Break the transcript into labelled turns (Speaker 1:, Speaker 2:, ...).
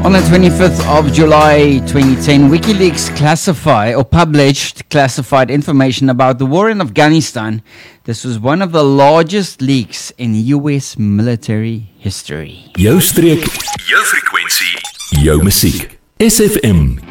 Speaker 1: On the 25th of July 2010, WikiLeaks published classified information about the war in Afghanistan. This was one of the largest leaks in US military history.
Speaker 2: Jou streek, jou frekwensie, jou musiek. SFM